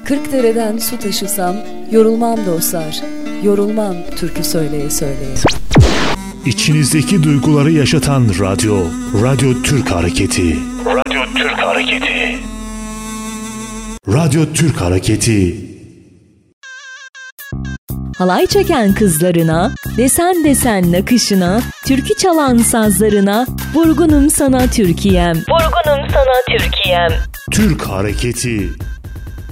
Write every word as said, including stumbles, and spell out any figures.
Kırkdere'den su taşısam, yorulmam dostlar, yorulmam türkü söyleye söyleye. İçinizdeki duyguları yaşatan radyo, Radyo Türk Hareketi. Radyo Türk Hareketi. Radyo Türk Hareketi. Halay çeken kızlarına, desen desen nakışına, türkü çalan sazlarına, vurgunum sana Türkiye'm. Vurgunum sana Türkiye'm. Türk Hareketi.